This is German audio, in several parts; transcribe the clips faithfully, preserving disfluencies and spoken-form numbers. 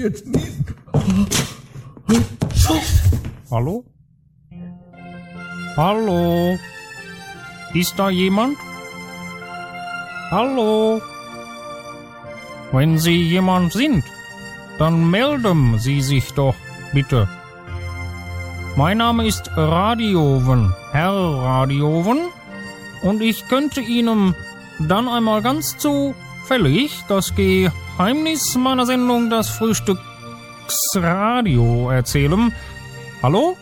jetzt niesen. Hallo? Hallo? Ist da jemand? Hallo? Wenn Sie jemand sind, dann melden Sie sich doch, bitte. Mein Name ist Radioven, Herr Radioven, und ich könnte Ihnen dann einmal ganz zufällig das Geheimnis meiner Sendung, das Frühstücksradio, erzählen. Hallo?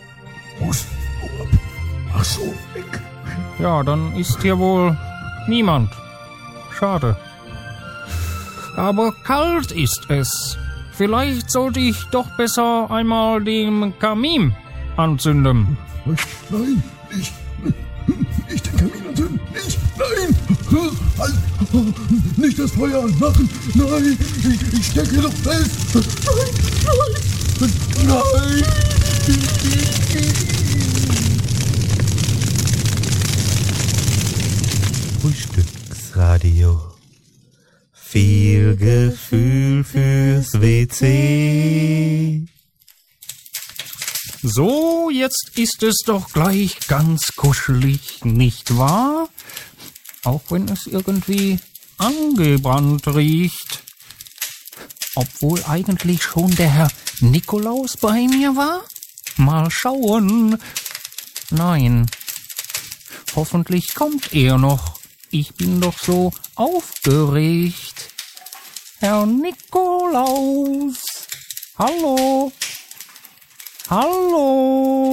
Ach so, weg. Ja, dann ist hier wohl niemand. Schade. Aber kalt ist es. Vielleicht sollte ich doch besser einmal den Kamin anzünden. Nein, nicht. Nicht den Kamin anzünden. Nicht. Nein. Halt. Nicht das Feuer anmachen. Nein. Ich, ich stecke noch fest. Nein. Nein. Nein. Frühstücksradio. Viel Gefühl fürs W C. So, jetzt ist es doch gleich ganz kuschelig, nicht wahr? Auch wenn es irgendwie angebrannt riecht. Obwohl eigentlich schon der Herr Nikolaus bei mir war? Mal schauen. Nein. Hoffentlich kommt er noch. Ich bin doch so aufgeregt. Herr Nikolaus. Hallo. Hallo.